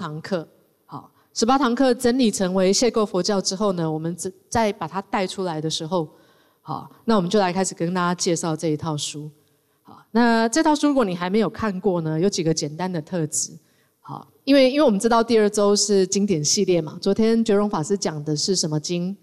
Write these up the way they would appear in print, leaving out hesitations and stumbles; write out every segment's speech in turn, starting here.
堂课。好，18堂课整理成为解构佛教之后呢，我们再把它带出来的时候，好，那我们就来开始跟大家介绍这一套书。好，那这套书如果你还没有看过呢，有几个简单的特质。好，因为我们知道第2周是经典系列嘛，昨天觉荣法师讲的是什么经？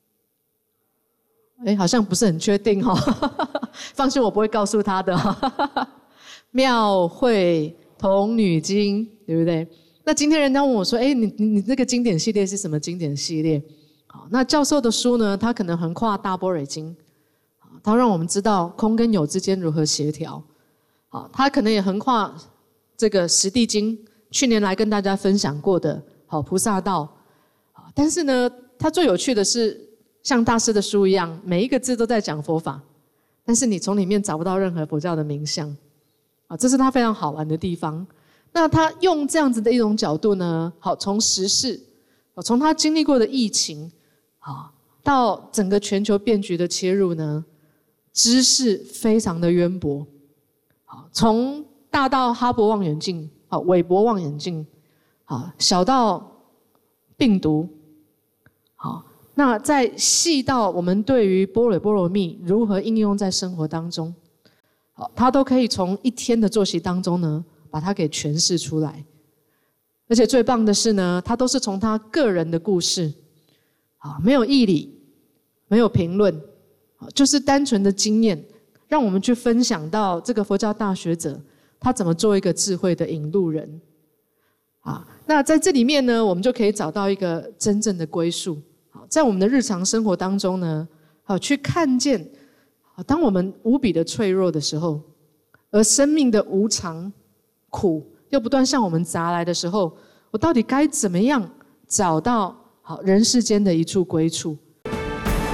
好像不是很确定哈，放心，我不会告诉他的。妙慧童女经，对不对？那今天人家问我说，你这个经典系列是什么经典系列？好，那教授的书呢，他可能横跨大般若经，他让我们知道空跟有之间如何协调。好，他可能也横跨这个十地经，去年来跟大家分享过的好菩萨道。但是呢，他最有趣的是，像大师的书一样，每一个字都在讲佛法，但是你从里面找不到任何佛教的名相。这是他非常好玩的地方。那他用这样子的一种角度呢，好，从时事，从他经历过的疫情，到整个全球变局的切入呢，知识非常的渊博。从大到哈勃望远镜，韦伯望远镜，小到病毒，那再细到我们对于般若波罗蜜如何应用在生活当中，他都可以从一天的作息当中呢，把它给诠释出来。而且最棒的是呢，他都是从他个人的故事，没有义理，没有评论，就是单纯的经验，让我们去分享到这个佛教大学者他怎么做一个智慧的引路人。那在这里面呢，我们就可以找到一个真正的归宿。在我们的日常生活当中呢，去看见当我们无比的脆弱的时候，而生命的无常苦又不断向我们砸来的时候，我到底该怎么样找到人世间的一处归处？